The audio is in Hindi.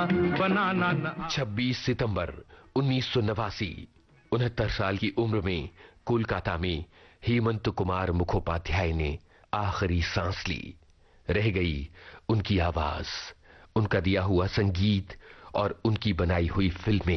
बनाना न। 26 सितंबर 1989, 69 साल की उम्र में कोलकाता में हेमंत कुमार मुखोपाध्याय ने आखिरी सांस ली। रह गई उनकी आवाज, उनका दिया हुआ संगीत और उनकी बनाई हुई फिल्में।